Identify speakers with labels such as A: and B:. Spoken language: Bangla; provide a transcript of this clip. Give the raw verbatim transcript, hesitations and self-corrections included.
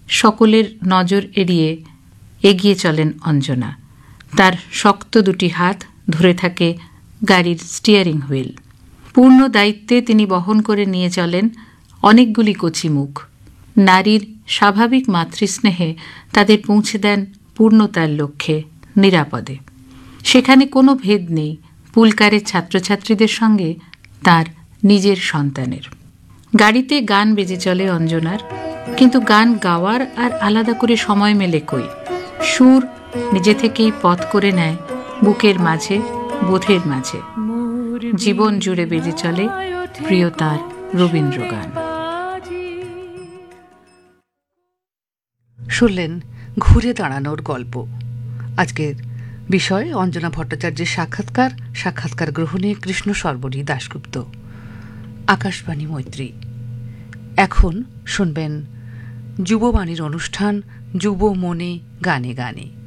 A: সকলের নজর এড়িয়ে এগিয়ে চলেন অঞ্জনা। তার শক্ত দুটি হাত ধরে থাকে গাড়ির স্টিয়ারিং হুইল। পূর্ণ দায়িত্বে তিনি বহন করে নিয়ে চলেন অনেকগুলি কচি মুখ। নারীর স্বাভাবিক মাতৃস্নেহে তাদের পৌঁছে দেন পূর্ণতার লক্ষ্যে নিরাপদে। সেখানে কোনো ভেদ নেই পুলকারের ছাত্রছাত্রীদের সঙ্গে তার নিজের সন্তানের। গাড়িতে গান বেজে চলে অঞ্জনার, কিন্তু গান গাওয়ার আর আলাদা করে সময় মেলে কই। সুর নিজে থেকেই পথ করে নেয় বুকের মাঝে, বোধের মাঝে। জীবন জুড়ে বেজে চলে প্রিয় তার রবীন্দ্র গান।
B: শুনলেন ঘুরে দাঁড়ানোর গল্প। আজকের বিষয় অঞ্জনা ভট্টাচার্যের সাক্ষাৎকার সাক্ষাৎকার গ্রহণে কৃষ্ণ সর্বরী দাশগুপ্ত। আকাশবাণী মৈত্রী। এখন শুনবেন যুববাণীর অনুষ্ঠান যুব মনে গানে গানে।